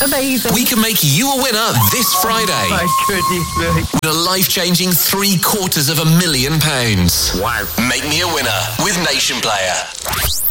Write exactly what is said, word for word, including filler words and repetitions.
Amazing. We can make you a winner this Friday. Oh my goodness me. With a life-changing three quarters of a million pounds. Wow. Make me a winner with Nation Player.